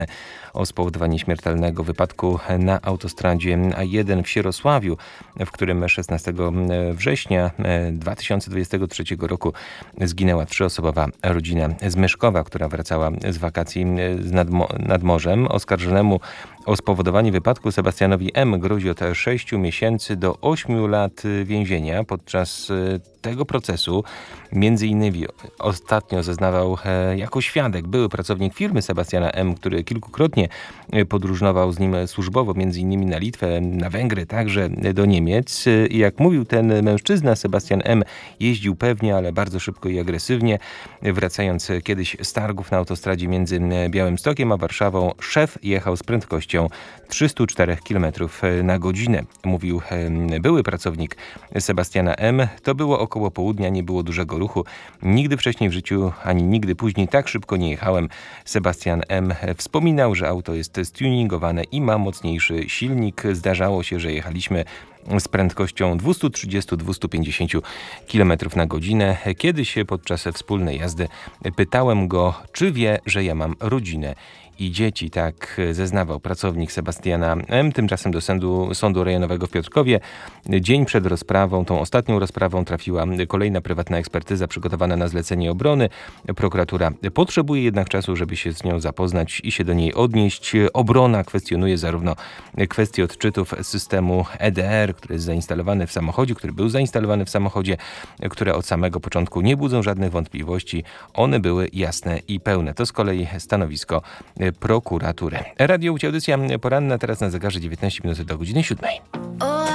o spowodowanie śmiertelnego wypadku na autostradzie A1 w Sierosławiu, w którym 16 września 2023 roku zginęła trzyosobowa rodzina z Myszkowa, która wracała z wakacji nad morzem. Oskarżonemu o spowodowanie wypadku Sebastianowi M. grozi od 6 miesięcy do 8 lat więzienia. Podczas tego procesu między innymi ostatnio zeznawał jako świadek były pracownik firmy Sebastiana M., który kilkukrotnie podróżował z nim służbowo, między innymi na Litwę, na Węgry, także do Niemiec. I jak mówił ten mężczyzna, Sebastian M. jeździł pewnie, ale bardzo szybko i agresywnie. Wracając kiedyś z targów na autostradzie między Białymstokiem a Warszawą, szef jechał z prędkością 304 km na godzinę. Mówił były pracownik Sebastiana M. To było około południa, nie było dużego ruchu. Nigdy wcześniej w życiu, ani nigdy później tak szybko nie jechałem. Sebastian M. wspominał, że auto jest stuningowane i ma mocniejszy silnik. Zdarzało się, że jechaliśmy z prędkością 230-250 km na godzinę. Kiedyś podczas wspólnej jazdy pytałem go, czy wie, że ja mam rodzinę i dzieci. Tak zeznawał pracownik Sebastiana M. Tymczasem do sądu rejonowego w Piotrkowie dzień przed rozprawą, tą ostatnią rozprawą, trafiła kolejna prywatna ekspertyza przygotowana na zlecenie obrony. Prokuratura potrzebuje jednak czasu, żeby się z nią zapoznać i się do niej odnieść. Obrona kwestionuje zarówno kwestię odczytów systemu EDR, który jest zainstalowany w samochodzie, który był zainstalowany w samochodzie, które od samego początku nie budzą żadnych wątpliwości. One były jasne i pełne. To z kolei stanowisko prokuratury. Radio Łódź, audycja poranna, teraz na zegarze 19 minut do godziny 7.